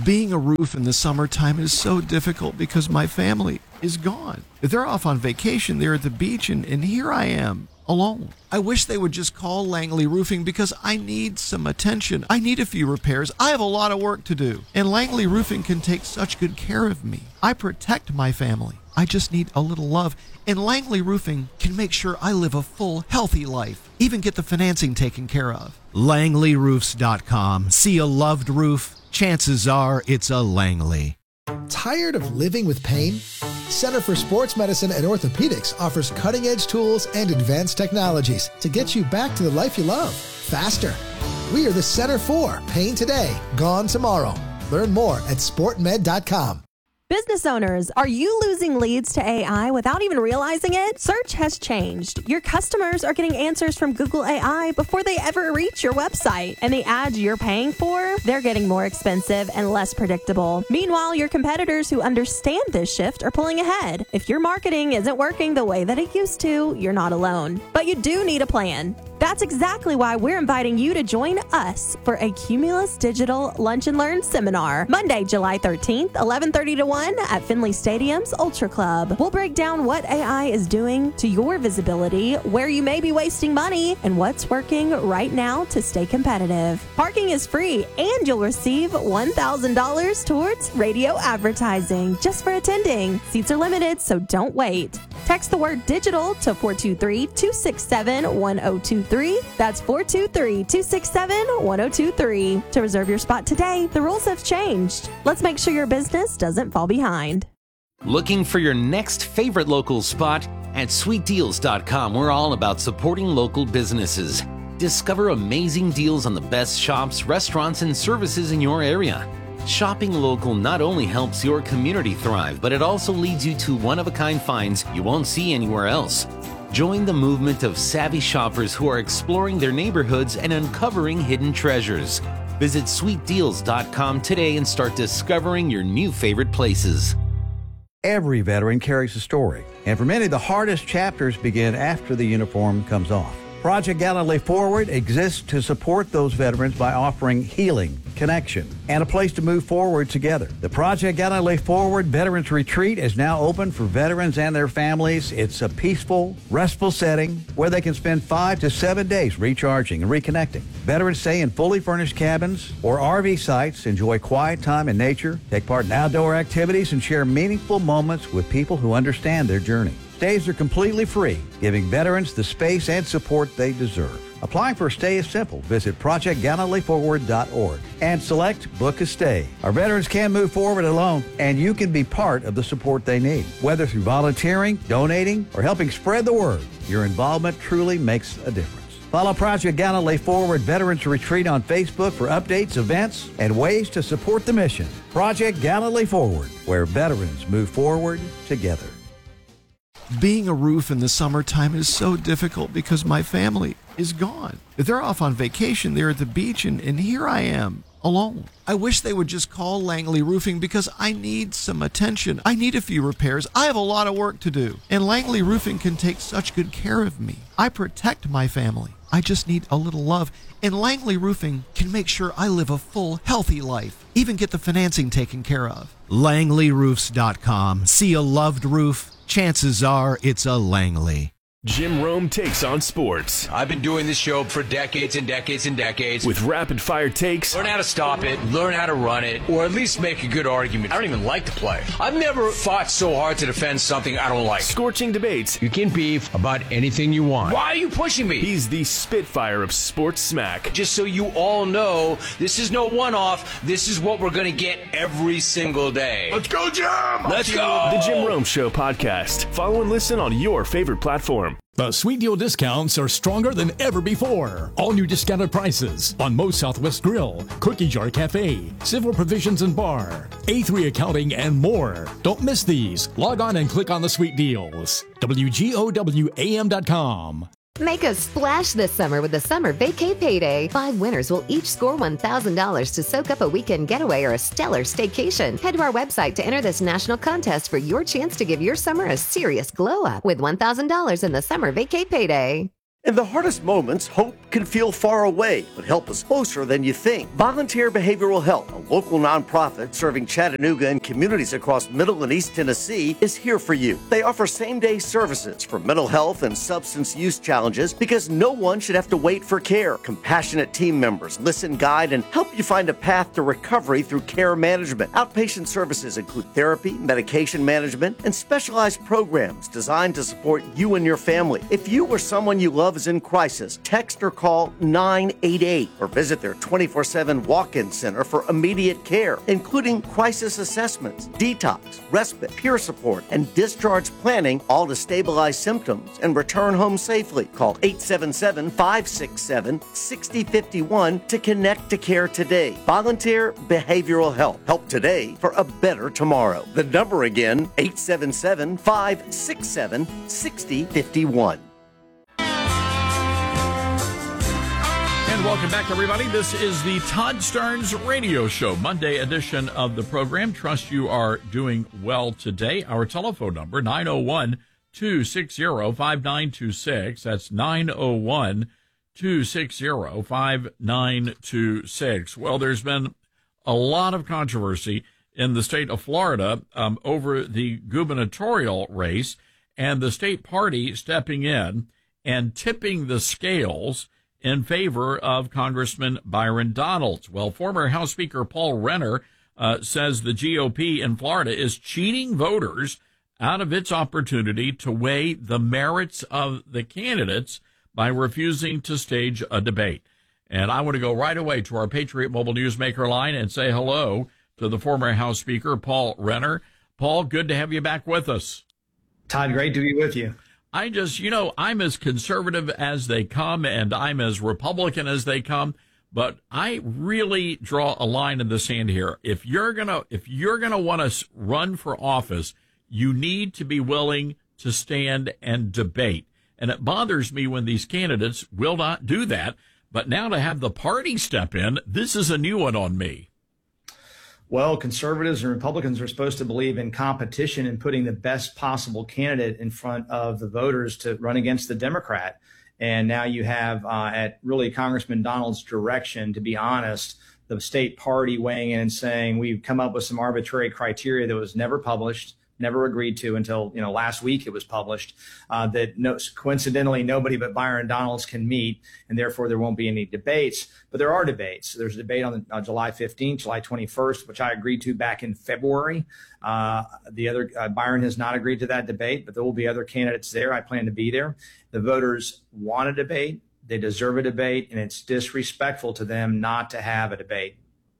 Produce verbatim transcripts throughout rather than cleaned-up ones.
Being a roof in the summertime is so difficult because my family is gone. They're off on vacation. They're at the beach, and, and here I am, alone. I wish they would just call Langley Roofing because I need some attention. I need a few repairs. I have a lot of work to do. And Langley Roofing can take such good care of me. I protect my family. I just need a little love. And Langley Roofing can make sure I live a full, healthy life. Even get the financing taken care of. Langley Roofs dot com. See a loved roof? Chances are it's a Langley. Tired of living with pain? Center for Sports Medicine and Orthopedics offers cutting-edge tools and advanced technologies to get you back to the life you love, faster. We are the Center for Pain Today, Gone Tomorrow. Learn more at sport med dot com. Business owners, are you losing leads to A I without even realizing it? Search has changed. Your customers are getting answers from Google A I before they ever reach your website. And the ads you're paying for, they're getting more expensive and less predictable. Meanwhile, your competitors who understand this shift are pulling ahead. If your marketing isn't working the way that it used to, you're not alone. But you do need a plan. That's exactly why we're inviting you to join us for a Cumulus Digital Lunch and Learn seminar, Monday, July thirteenth, eleven thirty to one at Finley Stadium's Ultra Club. We'll break down what A I is doing to your visibility, where you may be wasting money, and what's working right now to stay competitive. Parking is free, and you'll receive one thousand dollars towards radio advertising just for attending. Seats are limited, so don't wait. Text the word digital to four two three, two six seven, one zero two three. That's four two three, two six seven, one zero two three. To reserve your spot today, the rules have changed. Let's make sure your business doesn't fall behind. Looking for your next favorite local spot? At sweet deals dot com, we're all about supporting local businesses. Discover amazing deals on the best shops, restaurants, and services in your area. Shopping local not only helps your community thrive, but it also leads you to one-of-a-kind finds you won't see anywhere else. Join the movement of savvy shoppers who are exploring their neighborhoods and uncovering hidden treasures. Visit sweet deals dot com today and start discovering your new favorite places. Every veteran carries a story, and for many, the hardest chapters begin after the uniform comes off. Project Gallantly Forward exists to support those veterans by offering healing, connection, and a place to move forward together. The Project Gallantly Forward Veterans Retreat is now open for veterans and their families. It's a peaceful, restful setting where they can spend five to seven days recharging and reconnecting. Veterans stay in fully furnished cabins or R V sites, enjoy quiet time in nature, take part in outdoor activities, and share meaningful moments with people who understand their journey. Stays are completely free, giving veterans the space and support they deserve. Applying for a stay is simple. Visit project gallantly forward dot org and select Book a Stay. Our veterans can move forward alone, and you can be part of the support they need. Whether through volunteering, donating, or helping spread the word, your involvement truly makes a difference. Follow Project Gallantly Forward Veterans Retreat on Facebook for updates, events, and ways to support the mission. Project Gallantly Forward, where veterans move forward together. Being a roof in the summertime is so difficult because my family is gone. They're off on vacation. They're at the beach, and, and here I am, alone. I wish they would just call Langley Roofing because I need some attention. I need a few repairs. I have a lot of work to do. And Langley Roofing can take such good care of me. I protect my family. I just need a little love. And Langley Roofing can make sure I live a full, healthy life. Even get the financing taken care of. Langley Roofs dot com. See a loved roof? Chances are it's a Langley. Jim Rome takes on sports. I've been doing this show for decades and decades and decades. With rapid-fire takes. Learn how to stop it, learn how to run it, or at least make a good argument. I don't even like to play. I've never fought so hard to defend something I don't like. Scorching debates. You can beef about anything you want. Why are you pushing me? He's the Spitfire of sports smack. Just so you all know, this is no one-off. This is what we're going to get every single day. Let's go, Jim! Let's go! The Jim Rome Show podcast. Follow and listen on your favorite platform. The Sweet Deal discounts are stronger than ever before. All new discounted prices on Moe's Southwest Grill, Cookie Jar Cafe, Civil Provisions and Bar, A three Accounting, and more. Don't miss these. Log on and click on the Sweet Deals. W G O W A M dot com. Make a splash this summer with the Summer Vacay Payday. Five winners will each score one thousand dollars to soak up a weekend getaway or a stellar staycation. Head to our website to enter this national contest for your chance to give your summer a serious glow up with one thousand dollars in the Summer Vacay Payday. In the hardest moments, hope can feel far away, but help is closer than you think. Volunteer Behavioral Health, a local nonprofit serving Chattanooga and communities across Middle and East Tennessee, is here for you. They offer same-day services for mental health and substance use challenges because no one should have to wait for care. Compassionate team members listen, guide, and help you find a path to recovery through care management. Outpatient services include therapy, medication management, and specialized programs designed to support you and your family. If you or someone you love is in crisis, text or call nine eight eight or visit their twenty-four seven walk-in center for immediate care, including crisis assessments, detox, respite, peer support, and discharge planning, all to stabilize symptoms and return home safely. Call eight seven seven, five six seven, six zero five one to connect to care today. Volunteer Behavioral Health. Help today for a better tomorrow. The number again, eight seven seven, five six seven, six zero five one. And welcome back, everybody. This is the Todd Starnes Radio Show, Monday edition of the program. Trust you are doing well today. Our telephone number, nine oh one, two six zero, five nine two six. That's nine oh one, two six zero, five nine two six. Well, there's been a lot of controversy in the state of Florida um, over the gubernatorial race and the state party stepping in and tipping the scales in favor of Congressman Byron Donalds. Well, former House Speaker Paul Renner uh, says the G O P in Florida is cheating voters out of its opportunity to weigh the merits of the candidates by refusing to stage a debate. And I want to go right away to our Patriot Mobile Newsmaker line and say hello to the former House Speaker Paul Renner. Paul, good to have you back with us. Todd, great to be with you. I just, you know, I'm as conservative as they come and I'm as Republican as they come, but I really draw a line in the sand here. If you're going to, if you're going to want to run for office, you need to be willing to stand and debate. And it bothers me when these candidates will not do that. But now to have the party step in, this is a new one on me. Well, conservatives and Republicans are supposed to believe in competition and putting the best possible candidate in front of the voters to run against the Democrat. And now you have, uh, at really Congressman Donald's direction, to be honest, the state party weighing in and saying we've come up with some arbitrary criteria that was never published, never agreed to until, you know, last week it was published, uh, that no, coincidentally nobody but Byron Donalds can meet, and therefore there won't be any debates. But there are debates. There's a debate on uh, July fifteenth, July twenty-first, which I agreed to back in February. Uh, the other uh, Byron has not agreed to that debate, but there will be other candidates there. I plan to be there. The voters want a debate. They deserve a debate, and it's disrespectful to them not to have a debate.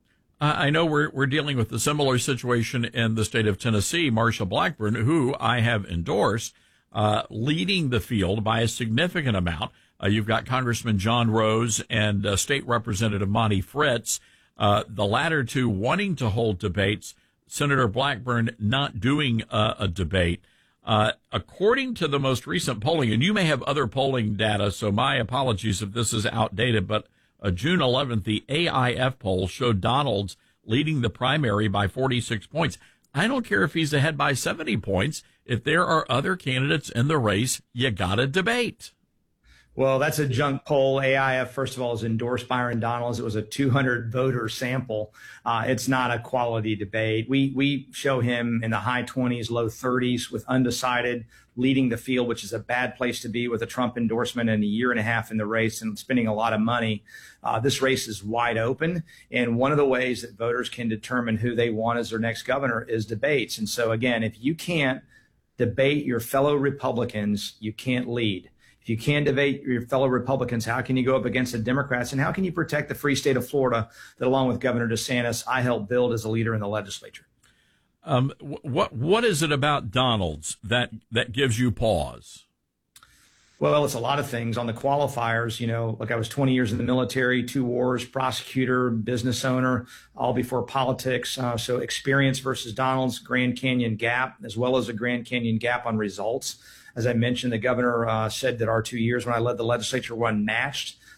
I know we're we're dealing with a similar situation in the state of Tennessee. Marsha Blackburn, who I have endorsed, uh, leading the field by a significant amount. Uh, you've got Congressman John Rose and uh, State Representative Monty Fritz, uh, the latter two wanting to hold debates. Senator Blackburn not doing uh, a debate. Uh, according to the most recent polling, and you may have other polling data, so my apologies if this is outdated, but Uh, June eleventh, the A I F poll showed Donalds leading the primary by forty-six points. I don't care if he's ahead by seventy points. If there are other candidates in the race, you got to debate. Well, that's a junk poll. A I F, first of all, has endorsed Byron Donalds. It was a two hundred voter sample. Uh, it's not a quality debate. We we show him in the high twenties, low thirties with undecided, leading the field, which is a bad place to be with a Trump endorsement and a year and a half in the race and spending a lot of money. Uh, this race is wide open. And one of the ways that voters can determine who they want as their next governor is debates. And so, again, if you can't debate your fellow Republicans, you can't lead. If you can't debate your fellow Republicans, how can you go up against the Democrats? And how can you protect the free state of Florida that, along with Governor DeSantis, I helped build as a leader in the legislature? Um, what what is it about Donalds that that gives you pause? Well, it's a lot of things. On the qualifiers, you know, like I was twenty years in the military, two wars, prosecutor, business owner, all before politics. Uh, so experience versus Donalds, Grand Canyon gap, as well as a Grand Canyon gap on results. As I mentioned, the governor uh, said that our two years when I led the legislature were unmatched.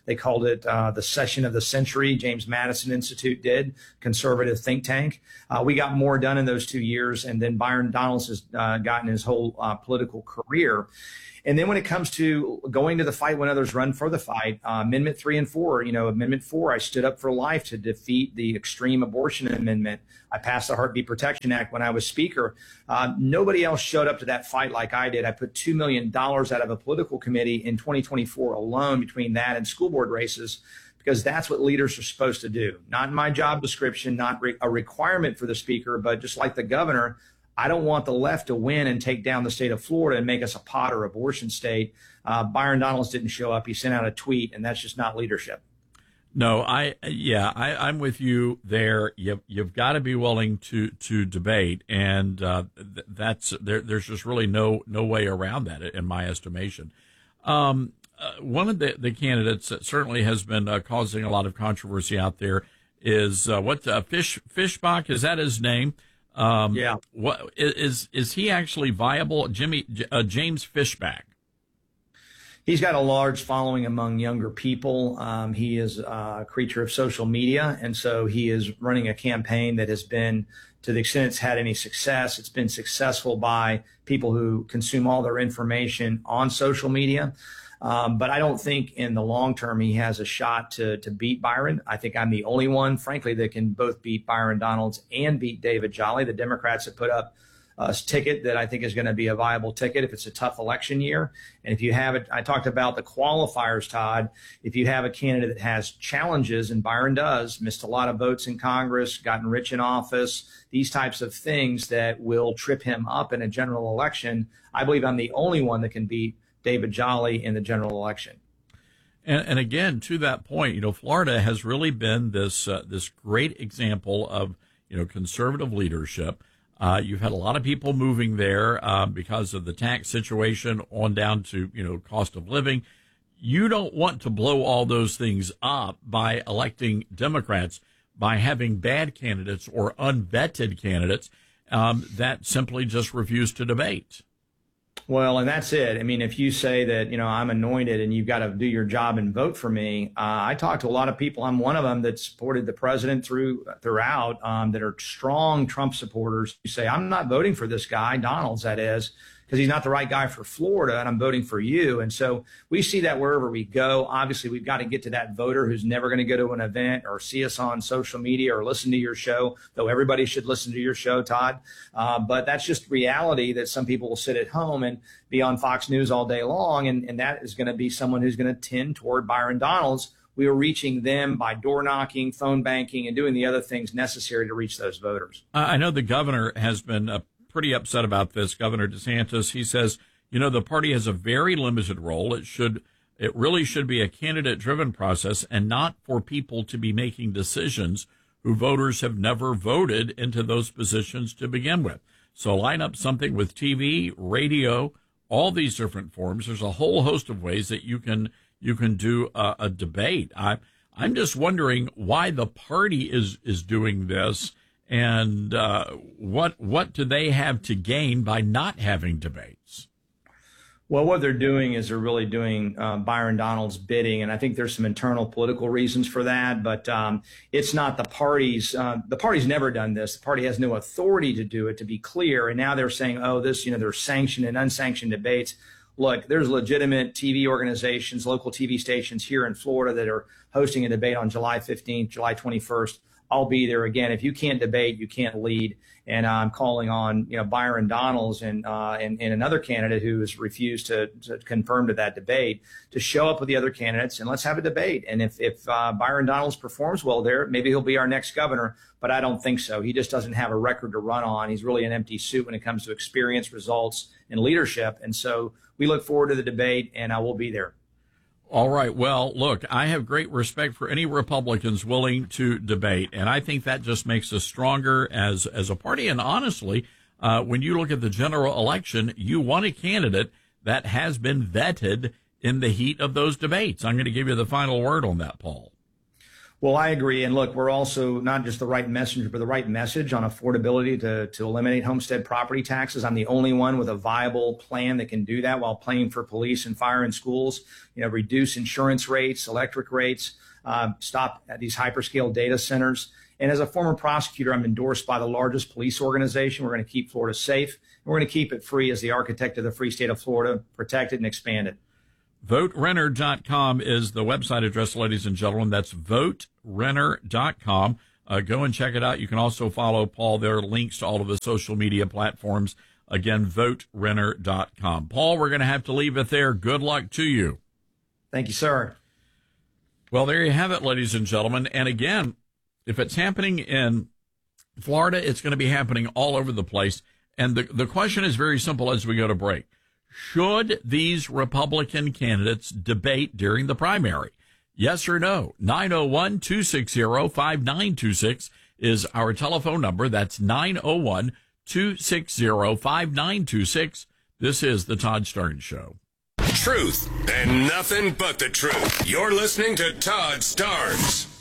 They called it uh, the session of the century. James Madison Institute did, conservative think tank. Uh, we got more done in those two years. And then Byron Donalds has uh, gotten his whole uh, political career. And then when it comes to going to the fight when others run for the fight, uh, Amendment three and four, you know, Amendment four, I stood up for life to defeat the extreme abortion amendment. I passed the Heartbeat Protection Act when I was Speaker. Uh, nobody else showed up to that fight like I did. I put two million dollars out of a political committee in twenty twenty-four alone between that and school board races, because that's what leaders are supposed to do. Not in my job description, not re- a requirement for the Speaker, but just like the governor, I don't want the left to win and take down the state of Florida and make us a Potter abortion state. Uh, Byron Donalds didn't show up. He sent out a tweet, and that's just not leadership. No, I yeah, I, I'm with you there. You've you've got to be willing to to debate, and uh, th- that's there. There's just really no no way around that, in my estimation. Um, uh, one of the, the candidates that certainly has been uh, causing a lot of controversy out there is uh, what uh, Fish Fishbach, is that his name? Um, yeah. What is is he actually viable? Jimmy uh, James Fishbach. He's got a large following among younger people. Um, he is a creature of social media, and so he is running a campaign that has been, to the extent it's had any success, it's been successful by people who consume all their information on social media. Um, but I don't think in the long term he has a shot to to beat Byron. I think I'm the only one, frankly, that can both beat Byron Donalds and beat David Jolly. The Democrats have put up a ticket that I think is going to be a viable ticket if it's a tough election year. And if you have it, I talked about the qualifiers, Todd. If you have a candidate that has challenges, and Byron does, missed a lot of votes in Congress, gotten rich in office, these types of things that will trip him up in a general election, I believe I'm the only one that can beat David Jolly in the general election. And, and again, to that point, you know, Florida has really been this uh, this great example of, you know, conservative leadership. Uh, you've had a lot of people moving there uh, because of the tax situation on down to, you know, cost of living. You don't want to blow all those things up by electing Democrats, by having bad candidates or unvetted candidates um, that simply just refuse to debate. Well, and that's it. I mean, if you say that, you know, I'm anointed and you've got to do your job and vote for me, uh, I talk to a lot of people. I'm one of them that supported the president through throughout um, that are strong Trump supporters who say, I'm not voting for this guy, Donalds, that is, because he's not the right guy for Florida, and I'm voting for you. And so we see that wherever we go. Obviously, we've got to get to that voter who's never going to go to an event or see us on social media or listen to your show, though everybody should listen to your show, Todd. Uh, but that's just reality, that some people will sit at home and be on Fox News all day long, and, and that is going to be someone who's going to tend toward Byron Donalds. We are reaching them by door knocking, phone banking, and doing the other things necessary to reach those voters. I know the governor has been uh, pretty upset about this, Governor DeSantis. He says, you know, the party has a very limited role. It should, it really should be a candidate-driven process and not for people to be making decisions who voters have never voted into those positions to begin with. So line up something with T V, radio, all these different forms. There's a whole host of ways that you can you can do a, a debate. I, I'm just wondering why the party is is doing this. And uh, what what do they have to gain by not having debates? Well, what they're doing is they're really doing uh, Byron Donalds' bidding, and I think there's some internal political reasons for that. But um, it's not the party's. Uh, the party's never done this. The party has no authority to do it, to be clear. And now they're saying, oh, this, you know, there's sanctioned and unsanctioned debates. Look, there's legitimate T V organizations, local T V stations here in Florida that are hosting a debate on July fifteenth, July twenty-first. I'll be there again. If you can't debate, you can't lead. And I'm calling on, you know, Byron Donalds and, uh, and, and another candidate who has refused to, to confirm to that debate to show up with the other candidates and let's have a debate. And if, if uh, Byron Donalds performs well there, maybe he'll be our next governor, but I don't think so. He just doesn't have a record to run on. He's really an empty suit when it comes to experience, results, and leadership. And so we look forward to the debate, and I will be there. All right. Well, look, I have great respect for any Republicans willing to debate, and I think that just makes us stronger as as a party. And honestly, uh, when you look at the general election, you want a candidate that has been vetted in the heat of those debates. I'm going to give you the final word on that, Paul. Well, I agree. And look, we're also not just the right messenger, but the right message on affordability to, to eliminate homestead property taxes. I'm the only one with a viable plan that can do that while paying for police and fire in schools, you know, reduce insurance rates, electric rates, uh, stop at these hyperscale data centers. And as a former prosecutor, I'm endorsed by the largest police organization. We're going to keep Florida safe, and we're going to keep it free as the architect of the free state of Florida, protect it and expand it. vote renner dot com is the website address, ladies and gentlemen. That's vote renner dot com. Uh, go and check it out. You can also follow Paul. There are links to all of the social media platforms. Again, vote renner dot com. Paul, we're going to have to leave it there. Good luck to you. Thank you, sir. Well, there you have it, ladies and gentlemen. And again, if it's happening in Florida, it's going to be happening all over the place. And the, the question is very simple as we go to break. Should these Republican candidates debate during the primary? Yes or no? nine oh one, two six zero, five nine two six is our telephone number. That's nine oh one, two six zero, five nine two six. This is the Todd Starnes Show. Truth and nothing but the truth. You're listening to Todd Starnes.